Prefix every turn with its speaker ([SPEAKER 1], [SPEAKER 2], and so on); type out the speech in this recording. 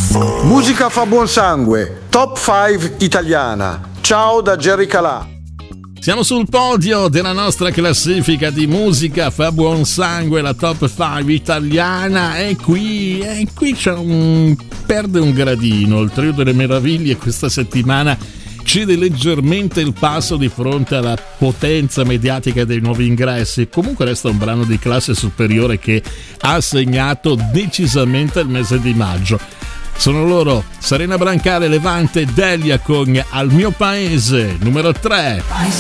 [SPEAKER 1] Musica fa buon sangue, top 5 italiana. Ciao da Jerry Calà.
[SPEAKER 2] Siamo sul podio della nostra classifica di musica fa buon sangue, la top 5 italiana. E qui perde un gradino. Il Trio delle Meraviglie questa settimana cede leggermente il passo di fronte alla potenza mediatica dei nuovi ingressi. Comunque resta un brano di classe superiore che ha segnato decisamente il mese di maggio. Sono loro, Serena Brancale, Levante, Delia con Al mio paese, numero 3.